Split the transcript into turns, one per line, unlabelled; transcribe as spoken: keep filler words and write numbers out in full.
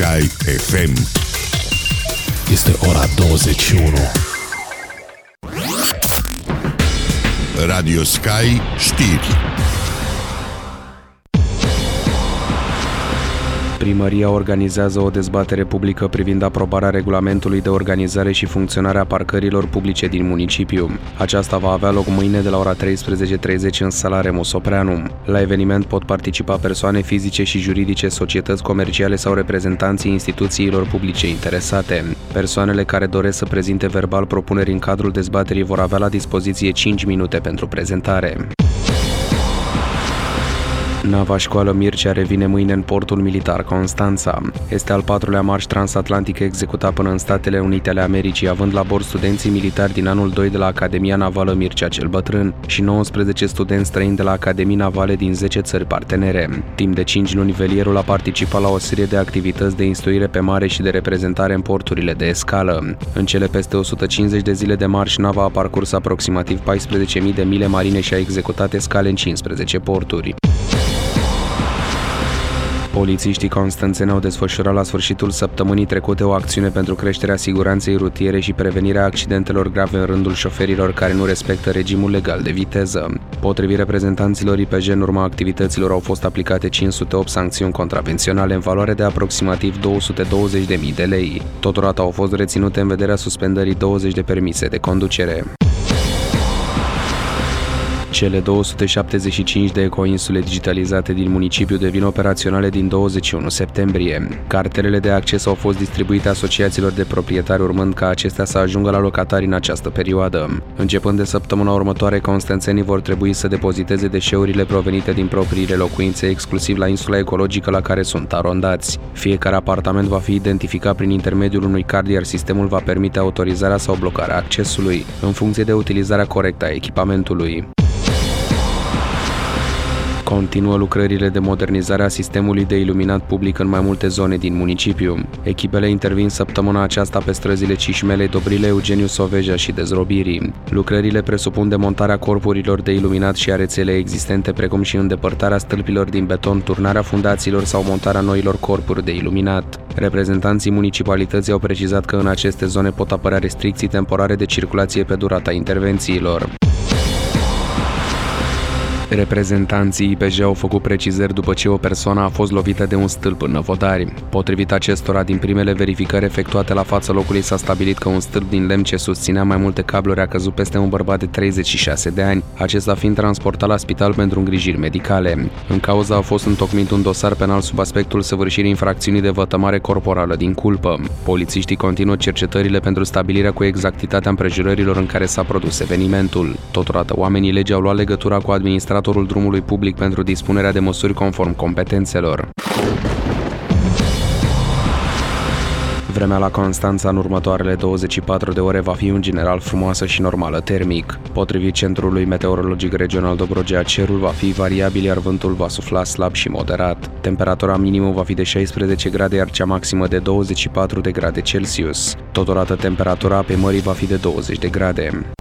Sky F M.
Este ora douăzeci și unu.
Radio Sky știri.
Primăria organizează o dezbatere publică privind aprobarea regulamentului de organizare și funcționare a parcărilor publice din municipiu. Aceasta va avea loc mâine de la ora treisprezece și treizeci în sala Remus Opreanu. La eveniment pot participa persoane fizice și juridice, societăți comerciale sau reprezentanții instituțiilor publice interesate. Persoanele care doresc să prezinte verbal propuneri în cadrul dezbaterii vor avea la dispoziție cinci minute pentru prezentare. Nava școală Mircea revine mâine în portul militar Constanța. Este al patrulea marș transatlantic executat până în Statele Unite ale Americii, având la bord studenții militari din anul doi de la Academia Navală Mircea cel Bătrân și nouăsprezece studenți străini de la Academii Navale din zece țări partenere. Timp de cinci luni, velierul a participat la o serie de activități de instruire pe mare și de reprezentare în porturile de escală. În cele peste o sută cincizeci de zile de marș, nava a parcurs aproximativ paisprezece mii de mile marine și a executat escale în cincisprezece porturi. Polițiștii constanțeni au desfășurat la sfârșitul săptămânii trecute o acțiune pentru creșterea siguranței rutiere și prevenirea accidentelor grave în rândul șoferilor care nu respectă regimul legal de viteză. Potrivit reprezentanților I P J, în urma activităților au fost aplicate cinci sute opt sancțiuni contravenționale în valoare de aproximativ două sute douăzeci de mii de lei. Totodată au fost reținute în vederea suspendării douăzeci de permise de conducere. Cele două sute șaptezeci și cinci de ecoinsule digitalizate din municipiu devin operaționale din douăzeci și unu septembrie. Cartelele de acces au fost distribuite asociațiilor de proprietari, urmând ca acestea să ajungă la locatari în această perioadă. Începând de săptămâna următoare, constanțenii vor trebui să depoziteze deșeurile provenite din propriile locuințe, exclusiv la insula ecologică la care sunt arondați. Fiecare apartament va fi identificat prin intermediul unui card, iar sistemul va permite autorizarea sau blocarea accesului, în funcție de utilizarea corectă a echipamentului. Continuă lucrările de modernizare a sistemului de iluminat public în mai multe zone din municipiu. Echipele intervin săptămâna aceasta pe străzile Cișmelei, Dobrile, Eugeniu Soveja și Dezrobirii. Lucrările presupun demontarea corpurilor de iluminat și a rețelei existente, precum și îndepărtarea stâlpilor din beton, turnarea fundațiilor sau montarea noilor corpuri de iluminat. Reprezentanții municipalității au precizat că în aceste zone pot apărea restricții temporare de circulație pe durata intervențiilor. Reprezentanții I P J au făcut precizări după ce o persoană a fost lovită de un stâlp în Năvodari. Potrivit acestora, din primele verificări efectuate la fața locului s-a stabilit că un stâlp din lemn ce susținea mai multe cabluri a căzut peste un bărbat de treizeci și șase de ani, acesta fiind transportat la spital pentru îngrijiri medicale. În cauza a fost întocmit un dosar penal sub aspectul săvârșirii infracțiunii de vătămare corporală din culpă. Polițiștii continuă cercetările pentru stabilirea cu exactitatea împrejurărilor în care s-a produs evenimentul. Totodată, oamenii legii au luat legătura cu administrația drumului public pentru dispunerea de măsuri conform competențelor. Vremea la Constanța în următoarele douăzeci și patru de ore va fi în general frumoasă și normală termic. Potrivit Centrului Meteorologic Regional Dobrogea, cerul va fi variabil, iar vântul va sufla slab și moderat. Temperatura minimă va fi de șaisprezece grade, iar cea maximă de douăzeci și patru de grade Celsius. Totodată, temperatura apei mării va fi de douăzeci de grade.